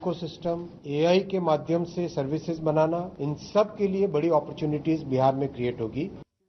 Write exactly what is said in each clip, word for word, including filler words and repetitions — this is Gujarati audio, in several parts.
इकोसिस्टम, एआई के माध्यम से सर्विसेज बनाना, इन सब के लिए बड़ी अपॉर्चुनिटीज बिहार में क्रिएट होगी।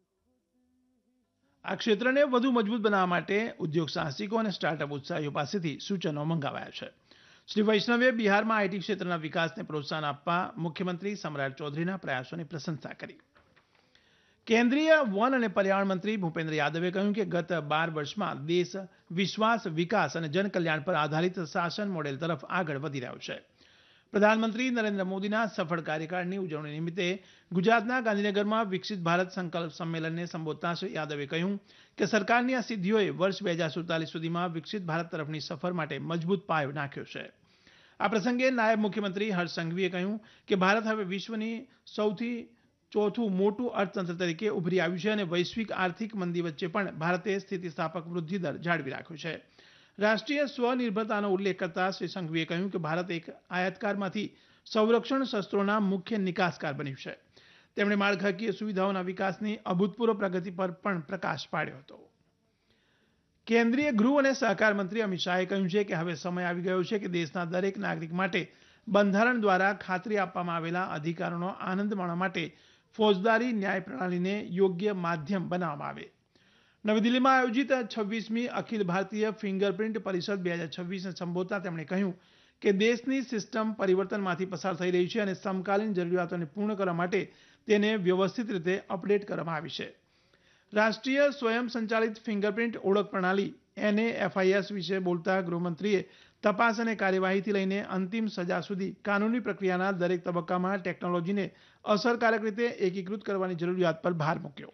આ ક્ષેત્રને વધુ મજબૂત બનાવવા માટે ઉદ્યોગ સાહસિકો અને સ્ટાર્ટઅપ ઉત્સાહીઓ પાસેથી સૂચનો મંગાવાયા છે. શ્રી વૈષ્ણવે બિહારમાં આઈટી ક્ષેત્રના વિકાસને પ્રોત્સાહન આપવા મુખ્યમંત્રી સમ્રાટ ચૌધરીના પ્રયાસોની પ્રશંસા કરી. કેન્દ્રીય વન અને પર્યાવરણ મંત્રી ભૂપેન્દ્ર યાદવે કહ્યું કે ગત બાર વર્ષમાં દેશ વિશ્વાસ, વિકાસ અને જનકલ્યાણ પર આધારિત શાસન મોડેલ તરફ આગળ વધી રહ્યો છે. પ્રધાનમંત્રી નરેન્દ્ર મોદીના સફળ કાર્યકાળની ઉજવણી નિમિત્તે ગુજરાતના ગાંધીનગરમાં વિકસિત ભારત સંકલ્પ સંમેલનને સંબોધતા શ્રી યાદવે કહ્યું કે સરકારની આ સિદ્ધિઓએ વર્ષ બે હજાર સુડતાલીસ સુધીમાં વિકસિત ભારત તરફની સફર માટે મજબૂત પાયો નાખ્યો છે. આ પ્રસંગે નાયબ મુખ્યમંત્રી હર્ષ સંઘવીએ કહ્યું કે ભારત હવે વિશ્વની સૌથી ચોથું મોટું અર્થતંત્ર તરીકે ઉભરી આવ્યું છે અને વૈશ્વિક આર્થિક મંદી વચ્ચે પણ ભારતે સ્થિતિસ્થાપક વૃદ્ધિ દર જાળવી રાખ્યો છે. રાષ્ટ્રીય સ્વનિર્ભરતાનો ઉલ્લેખ કરતા શ્રી સંઘવીએ કહ્યું કે ભારત એક આયાતકારમાંથી સંરક્ષણ શસ્ત્રોના મુખ્ય નિકાસકાર બન્યું છે. તેમણે માળખાકીય સુવિધાઓના વિકાસની અભૂતપૂર્વ પ્રગતિ પર પણ પ્રકાશ પાડ્યો હતો. કેન્દ્રીય ગૃહ અને સહકાર મંત્રી અમિત શાહે કહ્યું છે કે હવે સમય આવી ગયો છે કે દેશના દરેક નાગરિક માટે બંધારણ દ્વારા ખાતરી આપવામાં આવેલા અધિકારોનો આનંદ માણવા માટે ફોજદારી ન્યાય પ્રણાલીને યોગ્ય માધ્યમ બનાવવામાં આવે. નવી દિલ્હીમાં આયોજિત છવ્વીસમી અખિલ ભારતીય ફિંગરપ્રિન્ટ પરિષદ બે હજાર છવ્વીસને સંબોધતા તેમણે કહ્યું કે દેશની સિસ્ટમ પરિવર્તનમાંથી પસાર થઈ રહી છે અને સમકાલીન જરૂરિયાતોને પૂર્ણ કરવા માટે તેને વ્યવસ્થિત રીતે અપડેટ કરવામાં આવી છે. રાષ્ટ્રીય સ્વયં સંચાલિત ફિંગરપ્રિન્ટ ઓળખ પ્રણાલી એનએએફઆઈએસ વિશે બોલતા ગૃહમંત્રીએ તપાસ અને કાર્યવાહીથી લઈને અંતિમ સજા સુધી કાનૂની પ્રક્રિયાના દરેક તબક્કામાં ટેકનોલોજીને અસરકારક રીતે એકીકૃત કરવાની જરૂરિયાત પર ભાર મૂક્યો.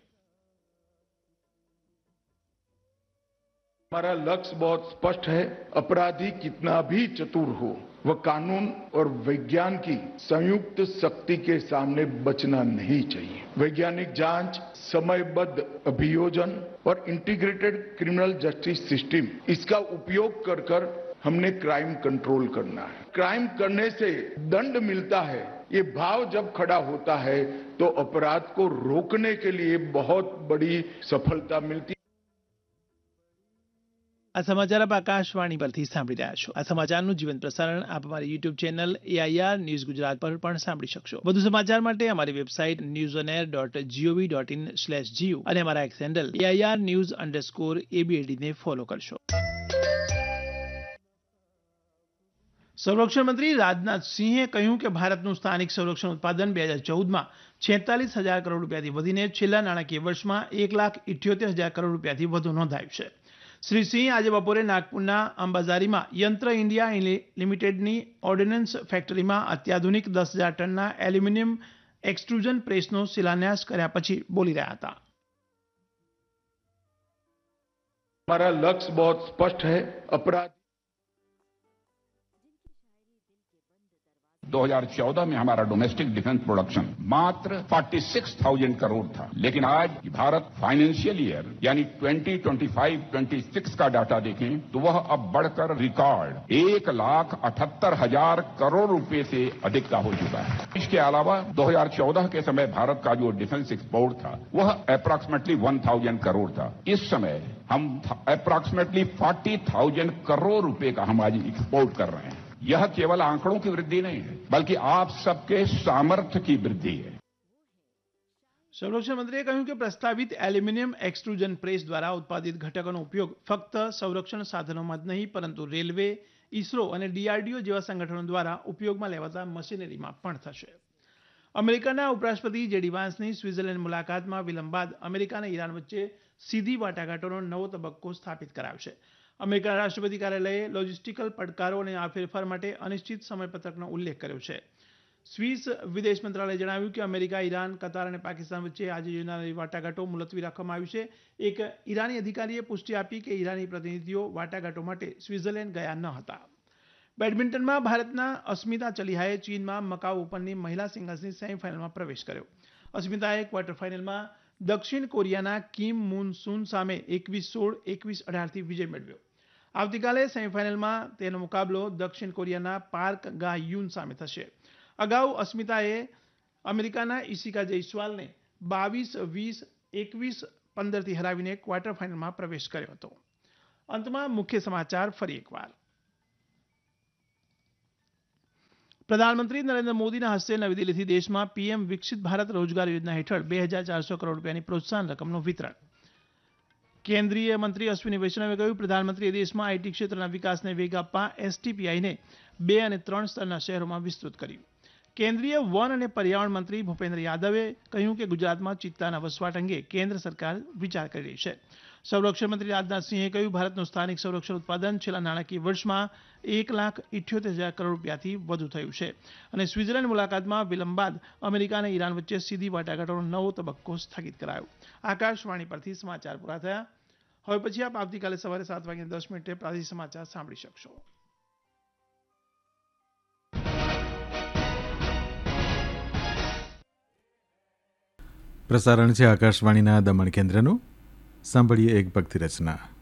हमारा लक्ष्य बहुत स्पष्ट है. अपराधी कितना भी चतुर हो, वह कानून और विज्ञान की संयुक्त शक्ति के सामने बचना नहीं चाहिए. वैज्ञानिक जांच, समयबद्ध अभियोजन और इंटीग्रेटेड क्रिमिनल जस्टिस सिस्टम, इसका उपयोग कर कर हमने क्राइम कंट्रोल करना है. क्राइम करने से दंड मिलता है, ये भाव जब खड़ा होता है तो अपराध को रोकने के लिए बहुत बड़ी सफलता मिलती है. આ સમાચાર આપ આકાશવાણી પરથી સાંભળી રહ્યા છો. આ સમાચારનું જીવંત પ્રસારણ આપ અમારી YouTube channel AIR news Gujarat પર પણ સાંભળી શકશો. વધુ સમાચાર માટે અમારી website news on air dot GOV dot in slash GU અને અમારા x handle AIR news underscore એબીએડીને follow કરશો. સંરક્ષણ મંત્રી રાજનાથ સિંહે કહ્યું કે ભારતનું સ્થાનિક સંરક્ષણ ઉત્પાદન બે હજાર ચૌદમાં છેતાલીસ હજાર કરોડ રૂપિયાથી વધીને છેલ્લા નાણાકીય વર્ષમાં એક લાખ ઇઠ્યોતેર હજાર કરોડ રૂપિયાથી વધુ નોંધાયું છે. શ્રી સિંહ આજે બપોરે નાગપુરના અંબાઝારીમાં યંત્ર ઇન્ડિયા લિમિટેડની ઓર્ડિનન્સ ફેક્ટરીમાં અત્યાધુનિક દસ હજાર ટનના એલ્યુમિનિયમ એક્સટ્રુઝન પ્રેસનો શિલાન્યાસ કર્યા પછી બોલી રહ્યા હતા. हमारा लक्ष्य बहुत स्पष्ट है. अपराध दो हज़ार चौदह में हमारा डोमेस्टिक डिफेंस प्रोडक्शन मात्र छियालीस हज़ार करोड़ था, लेकिन आज भारत फाइनेंशियल ईयर यानी twenty twenty five twenty six का डाटा देखें तो वह अब बढ़कर रिकॉर्ड एक लाख अठहत्तर हजार करोड़ रुपए से अधिक का हो चुका है. इसके अलावा दो हज़ार चौदह के समय भारत का जो डिफेंस एक्सपोर्ट था वह अप्रॉक्सीमेटली वन थाउजेंड करोड़ था. इस समय हम अप्रॉक्सीमेटली फोर्टी थाउजेंड करोड़ रुपए का हम आज एक्सपोर्ट कर रहे हैं. यह केवल आंकड़ों की वृद्धि नहीं है, बल्कि आप सबके सामर्थ्य की वृद्धि है. સંરક્ષણ મંત્રીએ કહ્યું કે પ્રસ્તાવિત એલ્યુમિનિયમ એક્સટ્રુઝન પ્રેસ દ્વારા ઉત્પાદિત ઘટકોનો ઉપયોગ ફક્ત સંરક્ષણ સાધનોમાં જ નહીં પરંતુ રેલવે, ઇસરો અને ડીઆરડીઓ જેવા સંગઠનો દ્વારા ઉપયોગમાં લેવાતા મશીનરીમાં પણ થશે. અમેરિકાના ઉપરાષ્ટ્રપતિ જેડી વાન્સની સ્વિટ્ઝરલેન્ડ મુલાકાતમાં વિલંબ બાદ અમેરિકા અને ઈરાન વચ્ચે સીધી વાટાઘાટોનો નવો તબક્કો સ્થાપિત કરાયો છે. અમેરિકાના રાષ્ટ્રપતિ કાર્યાલયે લોજિસ્ટિકલ પડકારો અને આ ફેરફાર માટે અનિશ્ચિત સમયપત્રકનો ઉલ્લેખ કર્યો છે. સ્વિસ વિદેશ મંત્રાલયે જણાવ્યું કે અમેરિકા, ઈરાન, કતાર અને પાકિસ્તાન વચ્ચે આજે યોજાનારી વાટાઘાટો મુલતવી રાખવામાં આવી છે. એક ઈરાની અધિકારીએ પુષ્ટિ આપી કે ઈરાની પ્રતિનિધિઓ વાટાઘાટો માટે સ્વિટ્ઝરલેન્ડ ગયા ન હતા. બેડમિન્ટનમાં ભારતના અસ્મિતા ચલિહાએ ચીનમાં મકાઉ ઓપનની મહિલા સિંગલ્સની સેમીફાઇનલમાં પ્રવેશ કર્યો. અસ્મિતાએ ક્વાર્ટર ફાઇનલમાં દક્ષિણ કોરિયાના કિમ મૂન સુન સામે એકવીસ સોળ, એકવીસ અઢારથી વિજય મેળવ્યો. આવતીકાલે સેમીફાઇનલમાં તેનો મુકાબલો દક્ષિણ કોરિયાના પાર્ક ગા યુન સામે થશે. અગાઉ અસ્મિતાએ અમેરિકાના ઇશિકા જયસ્વાલને બાવીસ વીસ, એકવીસ પંદરથી હરાવીને ક્વાર્ટર ફાઇનલમાં પ્રવેશ કર્યો હતો. અંતમાં મુખ્ય સમાચાર ફરી એકવાર. પ્રધાનમંત્રી નરેન્દ્ર મોદીના હસ્તે નવી દિલ્હીથી દેશમાં પીએમ વિકસિત ભારત રોજગાર યોજના હેઠળ બે હજાર ચારસો કરોડ રૂપિયાની પ્રોત્સાહન રકમનું વિતરણ. કેન્દ્રીય મંત્રી અશ્વિની વૈષ્ણવે કહ્યું, પ્રધાનમંત્રીએ દેશમાં આઈટી ક્ષેત્રના વિકાસને વેગ આપવા એસટીપીઆઈને બે અને ત્રણ સ્તરના શહેરોમાં વિસ્તૃત કર્યું. કેન્દ્રીય વન અને પર્યાવરણ મંત્રી ભૂપેન્દ્ર યાદવે કહ્યું કે ગુજરાતમાં ચિત્તાના વસવાટ અંગે કેન્દ્ર સરકાર વિચાર કરી રહી છે. સંરક્ષણ મંત્રી રાજનાથસિંહે કહ્યું, ભારતનું સ્થાનિક સંરક્ષણ ઉત્પાદન છેલ્લા નાણાકીય વર્ષમાં એક લાખ ઇઠ્યોતેર હજાર કરોડ રૂપિયાથી વધુ થયું છે અને સ્વિટ્ઝરલેન્ડ મુલાકાતમાં વિલંબ બાદ અમેરિકા અને ઈરાન વચ્ચે સીધી વાટાઘાટોનો નવો તબક્કો સ્થગિત કરાયો. આકાશવાણી પરથી સમાચાર પૂરા થયા. હવે પછી આપ આવતીકાલે સવારે સાત વાગ્યે દસ મિનિટે પ્રાદેશિક સમાચાર સાંભળી શકશો. પ્રસારણ છે આકાશવાણીના દમણ કેન્દ્રનું. સાંભળીએ એક ભક્તિ રચના.